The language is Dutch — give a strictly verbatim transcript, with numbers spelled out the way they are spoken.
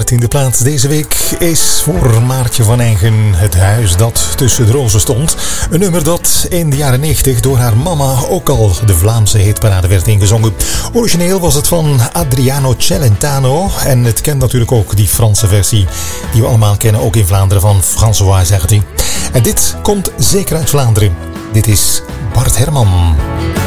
dertiende plaats deze week is voor Maartje van Engen, Het huis dat tussen de rozen stond. Een nummer dat in de jaren negentig door haar mama ook al de Vlaamse hitparade werd ingezongen. Origineel was het van Adriano Celentano en het kent natuurlijk ook die Franse versie die we allemaal kennen, ook in Vlaanderen, van François Hardy. En dit komt zeker uit Vlaanderen. Dit is Bart Herman.